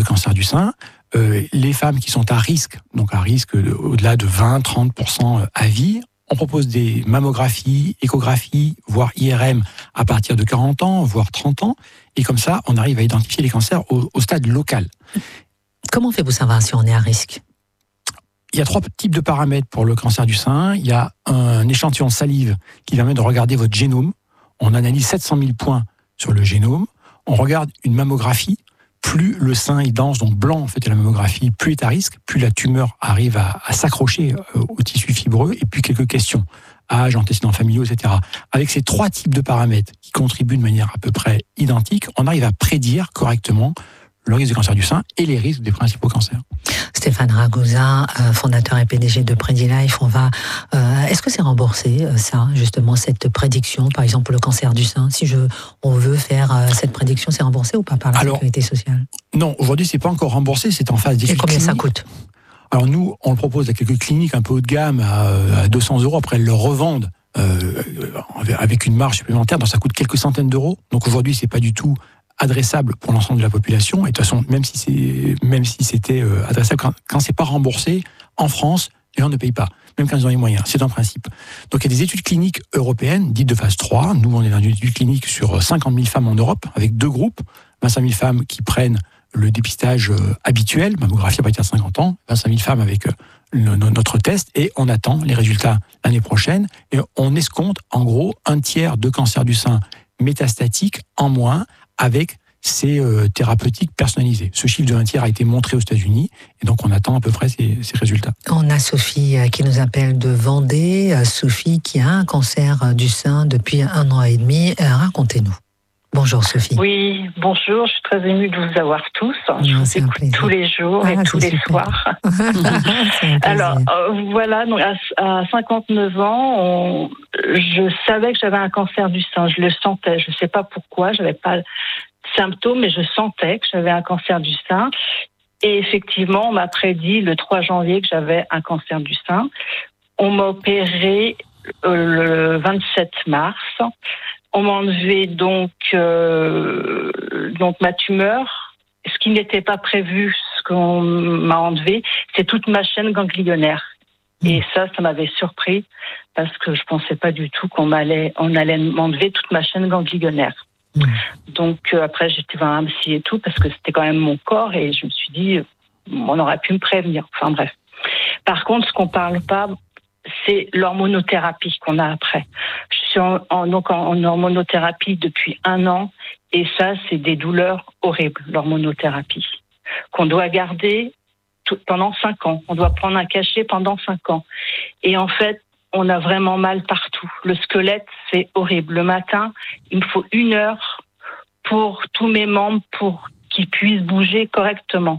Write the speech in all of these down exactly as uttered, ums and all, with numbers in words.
de cancer du sein. Euh, les femmes qui sont à risque, donc à risque de, au-delà de vingt à trente pour cent à vie, on propose des mammographies, échographies, voire I R M à partir de quarante ans, voire trente ans. Et comme ça, on arrive à identifier les cancers au, au stade local. Comment faites-vous savoir si on est à risque ? Il y a trois types de paramètres pour le cancer du sein. Il y a un échantillon de salive qui permet de regarder votre génome. On analyse sept cent mille points sur le génome. On regarde une mammographie. Plus le sein est dense, donc blanc en fait de la mammographie, plus il est à risque, plus la tumeur arrive à, à s'accrocher au tissu fibreux, et puis quelques questions, âge, antécédents familiaux, et cetera. Avec ces trois types de paramètres qui contribuent de manière à peu près identique, on arrive à prédire correctement le risque de cancer du sein et les risques des principaux cancers. Stéphane Ragusa, fondateur et P D G de PrediLife, on va. Euh, est-ce que c'est remboursé ça, justement, cette prédiction, par exemple pour le cancer du sein, si je, on veut faire euh, cette prédiction, c'est remboursé ou pas par la Alors, sécurité sociale ? Non, aujourd'hui c'est pas encore remboursé, c'est en phase d'étude. Et combien clinique. Ça coûte ? Alors nous, on le propose à quelques cliniques un peu haut de gamme à, à deux cents euros. Après, elles le revendent euh, avec une marge supplémentaire, donc ça coûte quelques centaines d'euros. Donc aujourd'hui, c'est pas du tout adressable pour l'ensemble de la population. Et de toute façon, même si c'est, même si c'était euh, adressable, quand, quand c'est pas remboursé en France, les gens ne payent pas, même quand ils ont les moyens. C'est un principe. Donc il y a des études cliniques européennes dites de phase trois. Nous, on est dans une étude clinique sur cinquante mille femmes en Europe, avec deux groupes, vingt-cinq mille femmes qui prennent le dépistage euh, habituel, mammographie à partir de cinquante ans, vingt-cinq mille femmes avec euh, le, notre test, et on attend les résultats l'année prochaine. Et on escompte en gros un tiers de cancer du sein métastatique en moins avec ces euh, thérapeutiques personnalisées. Ce chiffre de un tiers a été montré aux États-Unis, et donc on attend à peu près ces, ces résultats. On a Sophie euh, qui nous appelle de Vendée. Euh, Sophie qui a un cancer euh, du sein depuis un an et demi. Euh, racontez-nous. Bonjour Sophie. Oui, bonjour, je suis très émue de vous avoir tous. Je non, vous écoute tous les jours ah, et tous les super. soirs. Alors euh, voilà, donc à, à cinquante-neuf ans, on, je savais que j'avais un cancer du sein, je le sentais, je ne sais pas pourquoi, je n'avais pas de symptômes, mais je sentais que j'avais un cancer du sein. Et effectivement, on m'a prédit le trois janvier que j'avais un cancer du sein. On m'a opéré euh, le vingt-sept mars. On m'a enlevé donc, euh, donc ma tumeur. Ce qui n'était pas prévu, ce qu'on m'a enlevé, c'est toute ma chaîne ganglionnaire. Et ça, ça m'avait surpris parce que je pensais pas du tout qu'on m'allait, on allait m'enlever toute ma chaîne ganglionnaire. Mmh. Donc euh, après, j'étais voir un psy et tout parce que c'était quand même mon corps et je me suis dit, on aurait pu me prévenir. Enfin bref. Par contre, ce qu'on parle pas, c'est l'hormonothérapie qu'on a après. Je suis en, en, donc en, en hormonothérapie depuis un an et ça, c'est des douleurs horribles, l'hormonothérapie, qu'on doit garder tout, pendant cinq ans. On doit prendre un cachet pendant cinq ans. Et en fait, on a vraiment mal partout. Le squelette, c'est horrible. Le matin, il me faut une heure pour tous mes membres pour qu'ils puissent bouger correctement.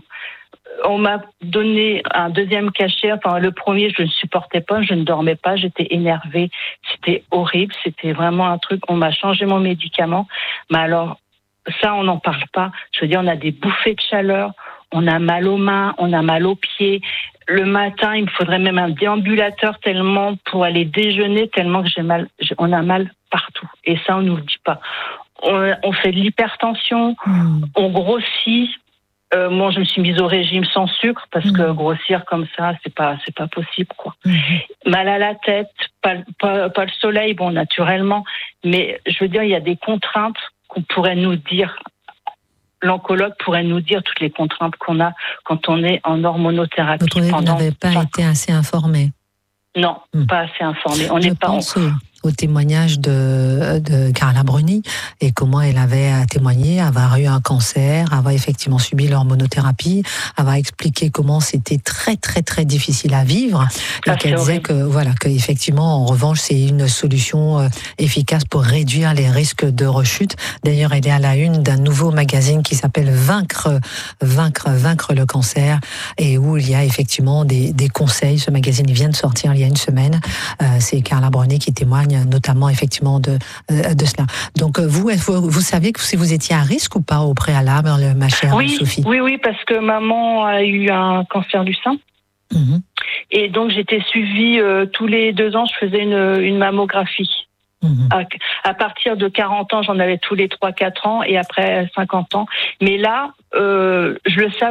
On m'a donné un deuxième cachet. Enfin, le premier, je ne supportais pas, je ne dormais pas, j'étais énervée. C'était horrible, c'était vraiment un truc. On m'a changé mon médicament. Mais alors, ça, on n'en parle pas. Je veux dire, on a des bouffées de chaleur, on a mal aux mains, on a mal aux pieds. Le matin, il me faudrait même un déambulateur tellement pour aller déjeuner, tellement que j'ai mal. On a mal partout. Et ça, on nous le dit pas. On, on fait de l'hypertension, mmh. on grossit. Euh, moi, je me suis mise au régime sans sucre parce mmh. que grossir comme ça, c'est pas, c'est pas possible, quoi. Mmh. Mal à la tête, pas, pas, pas le soleil, bon, naturellement. Mais je veux dire, il y a des contraintes qu'on pourrait nous dire. L'oncologue pourrait nous dire toutes les contraintes qu'on a quand on est en hormonothérapie. Vous pendant n'avez pas été assez informé. Non, mmh. pas assez informé. On n'est pas. Pense en... au témoignage de, de Carla Bruni et comment elle avait témoigné, avoir eu un cancer, avoir effectivement subi l'hormonothérapie, avoir expliqué comment c'était très très très difficile à vivre ça, et qu'elle disait que voilà que effectivement en revanche c'est une solution euh, efficace pour réduire les risques de rechute. D'ailleurs, elle est à la une d'un nouveau magazine qui s'appelle Vaincre vaincre vaincre le cancer et où il y a effectivement des des conseils. Ce magazine vient de sortir il y a une semaine. Euh, c'est Carla Bruni qui témoigne notamment effectivement de euh, de cela. Donc vous, vous vous saviez que si vous étiez à risque ou pas au préalable, ma chère oui, Sophie? Oui, oui, parce que maman a eu un cancer du sein. Mmh. Et donc j'étais suivie euh, tous les deux ans, je faisais une, une mammographie. Mmh. À, à partir de quarante ans, j'en avais tous les trois quatre ans et après cinquante ans. Mais là, euh, je le savais.